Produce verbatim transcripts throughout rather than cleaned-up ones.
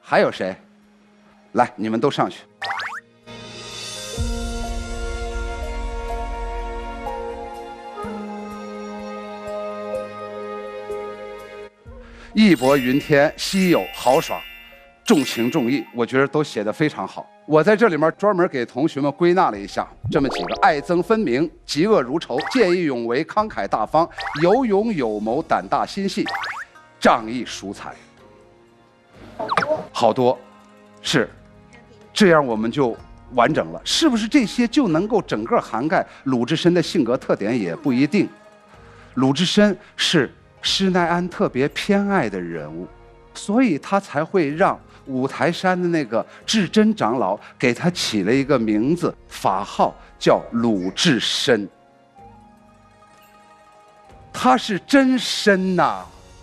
还有谁？来，你们都上去。义薄云天，稀有豪爽，重情重义，我觉得都写得非常好。我在这里面专门给同学们归纳了一下，这么几个：爱憎分明，嫉恶如仇，见义勇为，慷慨大方，有勇有谋，胆大心细，仗义疏财。 好多， 好多，是，这样我们就完整了。是不是这些就能够整个涵盖鲁智深的性格特点？也不一定。鲁智深是施耐庵特别偏爱的人物，所以他才会让五台山的那个智真长老给他起了一个名字，法号叫鲁智深。他是真深呐！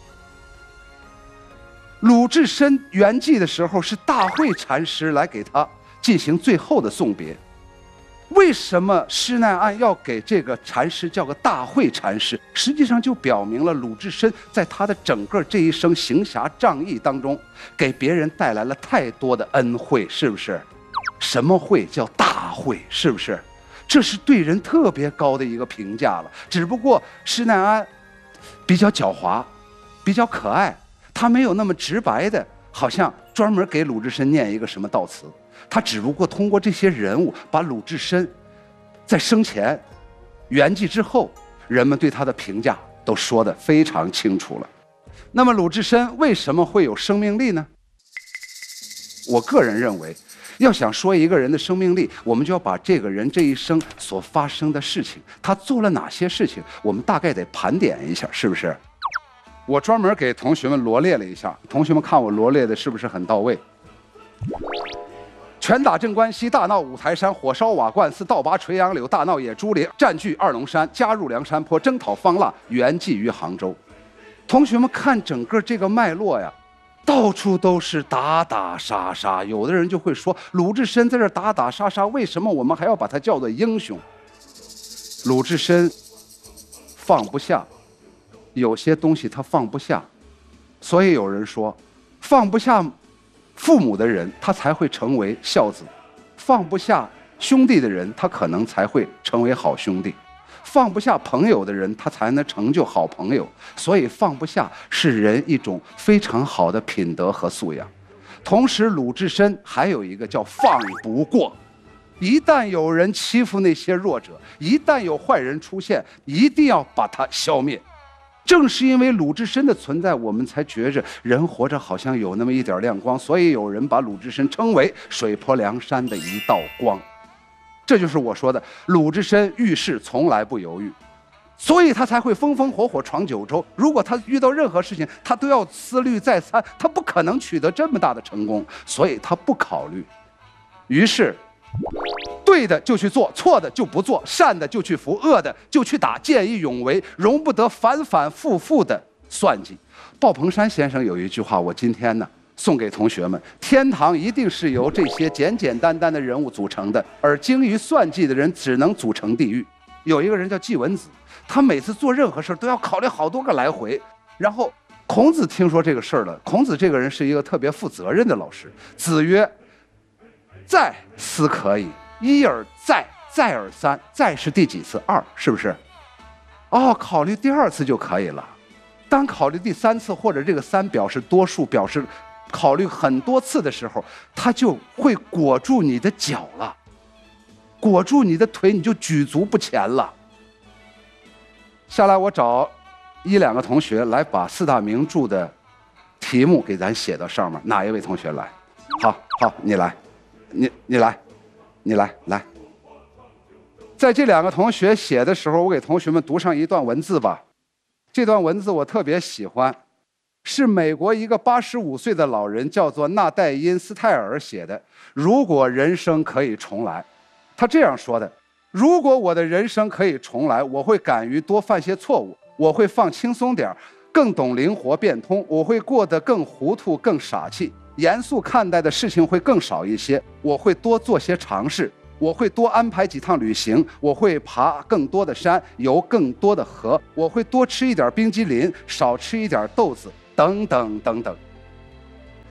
鲁智深圆寂的时候，是大慧禅师来给他进行最后的送别。为什么施耐庵要给这个禅师叫个大慧禅师？实际上就表明了鲁智深在他的整个这一生行侠仗义当中，给别人带来了太多的恩惠，是不是？什么惠叫大慧？是不是？这是对人特别高的一个评价了。只不过施耐庵比较狡猾，比较可爱，他没有那么直白的，好像专门给鲁智深念一个什么悼词。他只不过通过这些人物，把鲁智深在生前、圆寂之后，人们对他的评价都说得非常清楚了。那么鲁智深为什么会有生命力呢？我个人认为，要想说一个人的生命力，我们就要把这个人这一生所发生的事情，他做了哪些事情，我们大概得盘点一下，是不是？我专门给同学们罗列了一下，同学们看我罗列的是不是很到位？拳打镇关西，大闹五台山，火烧瓦罐寺，倒拔垂杨柳，大闹野猪林，占据二龙山，加入梁山泊，征讨方腊，圆寂于杭州。同学们看整个这个脉络呀，到处都是打打杀杀。有的人就会说，鲁智深在这打打杀杀，为什么我们还要把他叫做英雄？鲁智深放不下，有些东西他放不下，所以有人说，放不下父母的人，他才会成为孝子；放不下兄弟的人，他可能才会成为好兄弟；放不下朋友的人，他才能成就好朋友。所以放不下是人一种非常好的品德和素养。同时，鲁智深还有一个叫放不过。一旦有人欺负那些弱者，一旦有坏人出现，一定要把他消灭。正是因为鲁智深的存在，我们才觉着人活着好像有那么一点亮光，所以有人把鲁智深称为水泊梁山的一道光。这就是我说的，鲁智深遇事从来不犹豫，所以他才会风风火火闯九州。如果他遇到任何事情，他都要思虑再三，他不可能取得这么大的成功，所以他不考虑。于是对的就去做，错的就不做，善的就去服，恶的就去打，见义勇为，容不得反反复复的算计。鲍鹏山先生有一句话，我今天呢送给同学们：天堂一定是由这些简简单单的人物组成的，而精于算计的人只能组成地狱。有一个人叫季文子，他每次做任何事都要考虑好多个来回。然后孔子听说这个事儿了，孔子这个人是一个特别负责任的老师。子曰：再思可以，一而再，再而三，再是第几次？二，是不是？哦，考虑第二次就可以了。当考虑第三次，或者这个三表示多数，表示考虑很多次的时候，它就会裹住你的脚了，裹住你的腿，你就举足不前了。下来我找一两个同学来把四大名著的题目给咱写到上面。哪一位同学来？好好，你来。你你来，你来来，在这两个同学写的时候，我给同学们读上一段文字吧。这段文字我特别喜欢，是美国一个八十五岁的老人叫做纳代因斯泰尔写的。如果人生可以重来，他这样说的：如果我的人生可以重来，我会敢于多犯些错误，我会放轻松点，更懂灵活变通，我会过得更糊涂更傻气，严肃看待的事情会更少一些，我会多做些尝试，我会多安排几趟旅行，我会爬更多的山，游更多的河，我会多吃一点冰激凌，少吃一点豆子，等等等等。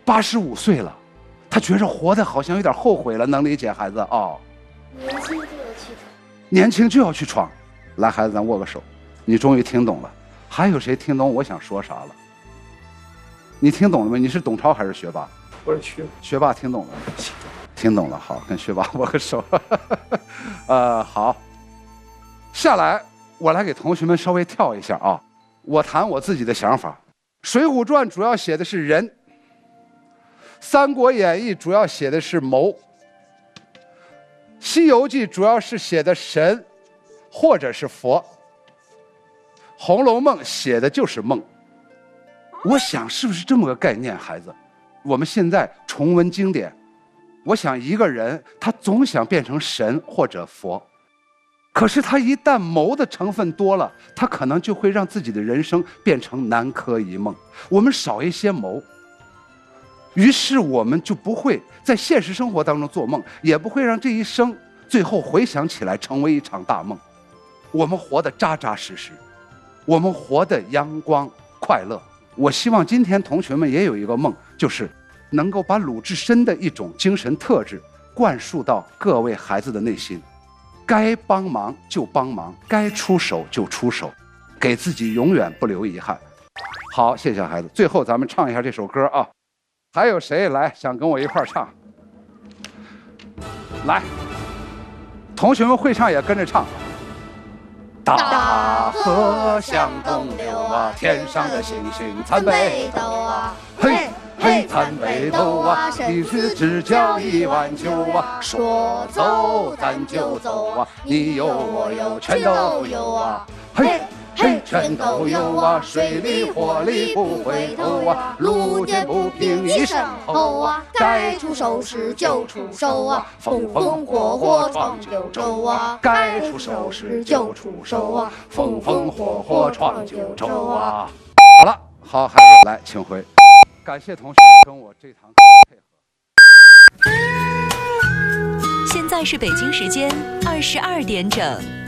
八十五岁了，他觉着活的好像有点后悔了，能理解孩子哦。 年轻就要去闯， 年轻就要去闯。来，孩子，咱握个手。你终于听懂了。还有谁听懂我想说啥了？你听懂了没？你是董超还是学霸？ 我是学学霸听懂了，听懂了。好，跟学霸握个手。呃，好。下来，我来给同学们稍微跳一下啊。我谈我自己的想法。《水浒传》主要写的是人，《三国演义》主要写的是谋，《西游记》主要是写的神，或者是佛，《红楼梦》写的就是梦。我想是不是这么个概念，孩子？我们现在重温经典，我想一个人他总想变成神或者佛，可是他一旦谋的成分多了，他可能就会让自己的人生变成南柯一梦。我们少一些谋，于是我们就不会在现实生活当中做梦，也不会让这一生最后回想起来成为一场大梦。我们活得扎扎实实，我们活得阳光快乐。我希望今天同学们也有一个梦，就是能够把鲁智深的一种精神特质灌输到各位孩子的内心。该帮忙就帮忙，该出手就出手，给自己永远不留遗憾。好，谢谢孩子。最后咱们唱一下这首歌啊，还有谁来想跟我一块儿唱？来，同学们会唱也跟着唱。大河向东流啊，天上的星星参北斗啊，嘿嘿参北斗啊，彼此只交一碗酒啊，说走咱就走啊，你有我有全都有啊，嘿嘿全都有啊，水里火里不回头啊，路见不平一声吼啊，该出手时就出手啊，风风火火闯九州啊，该出手时就出手啊，风风火火闯九州啊。好了，好孩子，来，请回。感谢同学们跟我这堂课配合。 现在是北京时间二十二点整。